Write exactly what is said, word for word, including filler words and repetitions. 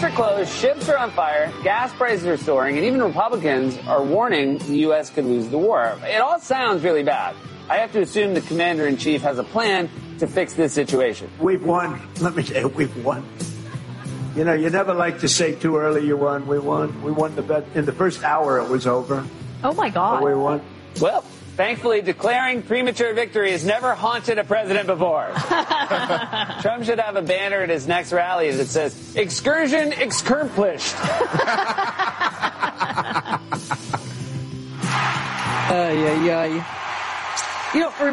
Ports are closed, ships are on fire, gas prices are soaring, and even Republicans are warning the U S could lose the war. It all sounds really bad. I have to assume the commander-in-chief has a plan to fix this situation. We've won. Let me tell you, we've won. You know, you never like to say too early you won. We won. We won the bet. In the first hour, it was over. Oh, my God. But we won. Well, thankfully, declaring premature victory has never haunted a president before. Trump should have a banner at his next rally that says, excursion accomplished. Ay, ay, ay. You know,